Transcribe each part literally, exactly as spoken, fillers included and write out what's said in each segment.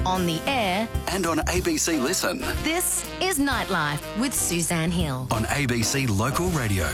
on the air, and on A B C Listen. this is Nightlife with Suzanne Hill. On A B C Local Radio.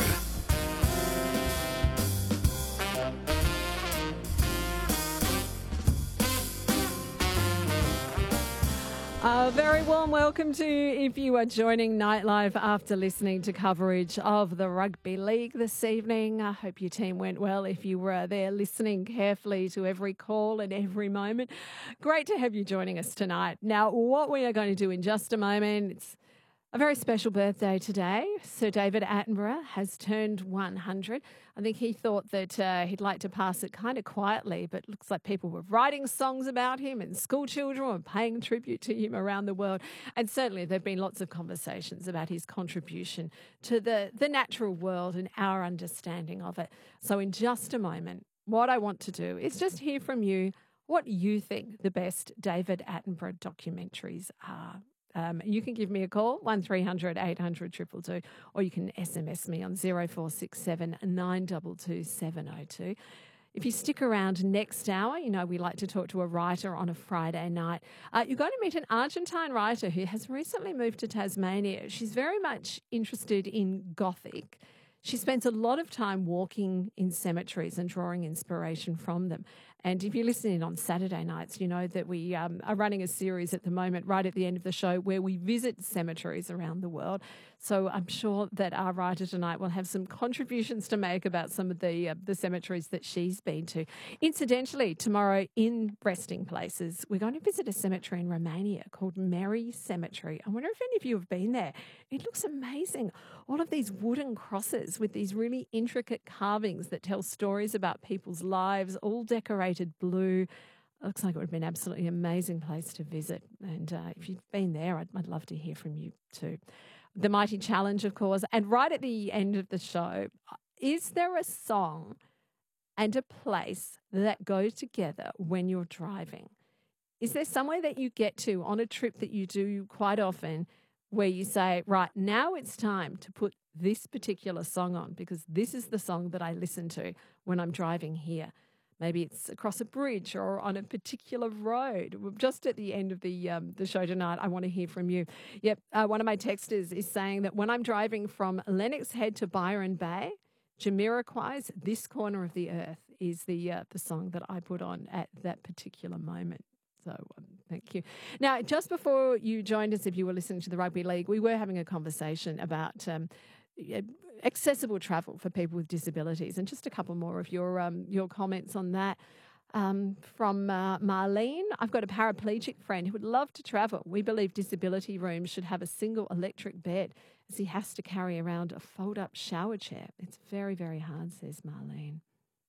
A very warm welcome to you if you are joining Nightlife after listening to coverage of the Rugby League this evening. I hope your team went well if you were there listening carefully to every call and every moment. Great to have you joining us tonight. Now, what we are going to do in just a moment, it's a very special birthday today. Sir David Attenborough has turned one hundred. I think he thought that uh, he'd like to pass it kind of quietly, but it looks like people were writing songs about him and school children were paying tribute to him around the world. And certainly there have been lots of conversations about his contribution to the, the natural world and our understanding of it. So in just a moment, what I want to do is just hear from you what you think the best David Attenborough documentaries are. Um, you can give me a call, one three hundred eight hundred two two two, or you can S M S me on zero four six seven nine two two seven zero two. If you stick around next hour, you know we like to talk to a writer on a Friday night. Uh, you're going to meet an Argentine writer who has recently moved to Tasmania. She's very much interested in Gothic. She spends a lot of time walking in cemeteries and drawing inspiration from them. And if you listen in on Saturday nights, you know that we um, are running a series at the moment right at the end of the show where we visit cemeteries around the world. So I'm sure that our writer tonight will have some contributions to make about some of the uh, the cemeteries that she's been to. Incidentally, tomorrow in Resting Places, we're going to visit a cemetery in Romania called Mary Cemetery. I wonder if any of you have been there. It looks amazing. All of these wooden crosses with these really intricate carvings that tell stories about people's lives, all decorated blue. It looks like it would have been an absolutely amazing place to visit. And uh, if you've been there, I'd, I'd love to hear from you too. The Mighty Challenge, of course. And right at the end of the show, is there a song and a place that go together when you're driving? Is there somewhere that you get to on a trip that you do quite often where you say, right, now it's time to put this particular song on because this is the song that I listen to when I'm driving here? Maybe it's across a bridge or on a particular road. We're just at the end of the um, the show tonight. I want to hear from you. Yep, uh, one of my texters is saying that when I'm driving from Lennox Head to Byron Bay, Jamiroquai's "This Corner of the Earth" is the uh, the song that I put on at that particular moment. So um, thank you. Now, just before you joined us, if you were listening to the Rugby League, we were having a conversation about um, accessible travel for people with disabilities, and just a couple more of your um, your comments on that. Um, from uh, Marlene, I've got a paraplegic friend who would love to travel. We believe disability rooms should have a single electric bed as he has to carry around a fold-up shower chair. It's very, very hard, says Marlene.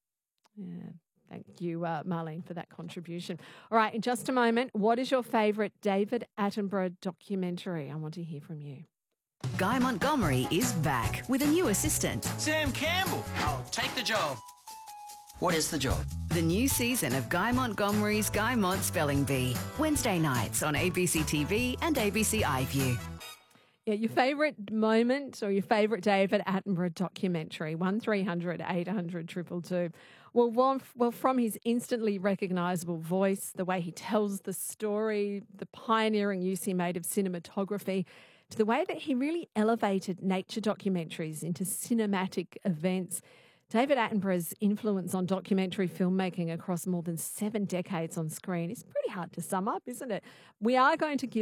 Yeah. Thank you, uh, Marlene, for that contribution. All right, in just a moment, what is your favourite David Attenborough documentary? I want to hear from you. Guy Montgomery is back with a new assistant. Sam Campbell. I'll take the job. What is the job? The new season of Guy Montgomery's Guy Mont Spelling Bee. Wednesday nights on A B C T V and A B C iView. Yeah, your favourite moment or your favourite David Attenborough documentary, one three hundred eight hundred two two two. Well, one, well, from his instantly recognisable voice, the way he tells the story, the pioneering use he made of cinematography, to the way that he really elevated nature documentaries into cinematic events. David Attenborough's influence on documentary filmmaking across more than seven decades on screen is pretty hard to sum up, isn't it? We are going to give